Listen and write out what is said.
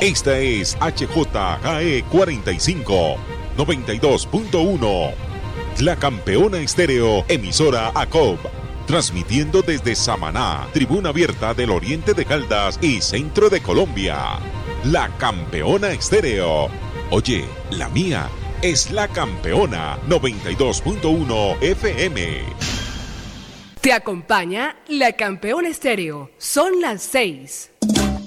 Esta es HJGE 45, 92.1. La Campeona Estéreo, emisora ACOB. Transmitiendo desde Samaná, tribuna abierta del oriente de Caldas y centro de Colombia. La Campeona Estéreo. Oye, la mía es La Campeona 92.1 FM. Te acompaña La Campeona Estéreo. Son las 6.